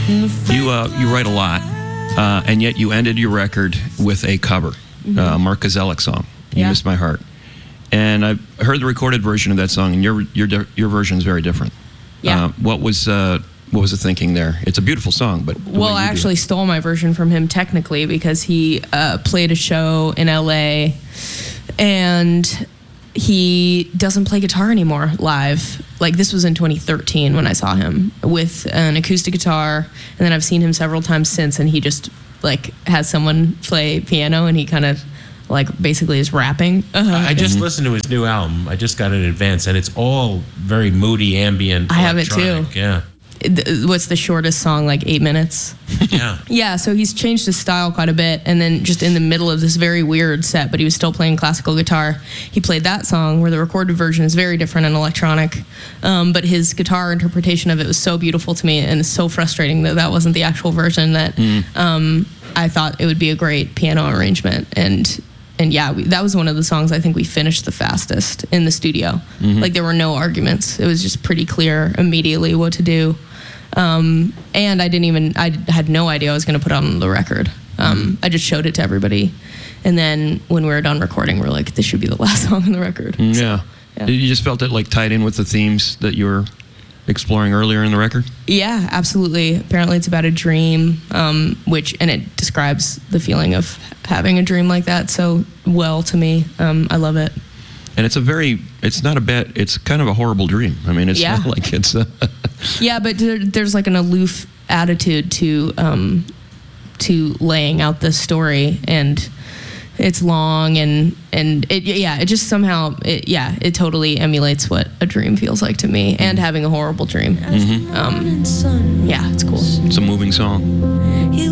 You write a lot, and yet you ended your record with a cover, Mark Kozelek song. You Missed My Heart. And I heard the recorded version of that song, and your version is very different. Yeah. What was the thinking there? It's a beautiful song, but I actually stole my version from him technically because he played a show in LA, and he doesn't play guitar anymore live. Like, this was in 2013 when I saw him with an acoustic guitar, and then I've seen him several times since, and he just like has someone play piano, and he kind of like basically is rapping. I just listened to his new album. I just got it in advance, and it's all very moody, ambient. I have it too. Yeah. What's the shortest song? Like 8 minutes. Yeah. Yeah. So he's changed his style quite a bit, and then just in the middle of this very weird set, but he was still playing classical guitar. He played that song where the recorded version is very different and electronic, but his guitar interpretation of it was so beautiful to me, and it's so frustrating that that wasn't the actual version. That I thought it would be a great piano arrangement, and yeah, that was one of the songs I think we finished the fastest in the studio. Like, there were no arguments. It was just pretty clear immediately what to do. And I had no idea I was going to put it on the record. I just showed it to everybody. And then when we were done recording, we're like, this should be the last song on the record. Yeah. You just felt it like tied in with the themes that you were exploring earlier in the record? Yeah, absolutely. Apparently it's about a dream, and it describes the feeling of having a dream like that so well to me. I love it. And it's not a bad, it's kind of a horrible dream. I mean, it's not like it's yeah, but there's like an aloof attitude to laying out the story, and it's long, and it just somehow it totally emulates what a dream feels like to me, and having a horrible dream. Yeah, it's cool. It's a moving song.